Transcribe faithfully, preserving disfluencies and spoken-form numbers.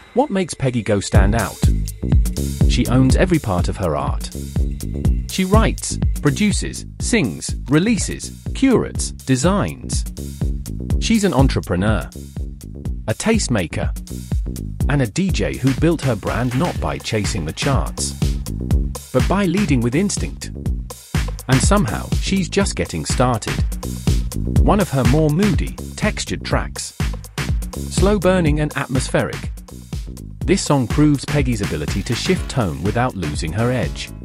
What makes Peggy Gou stand out? She owns every part of her art. She writes, produces, sings, releases, curates, designs. She's an entrepreneur, a tastemaker, and a D J who built her brand not by chasing the charts, but by leading with instinct. And somehow, she's just getting started. One of her more moody, textured tracks. Slow burning and atmospheric. This song proves Peggy's ability to shift tone without losing her edge.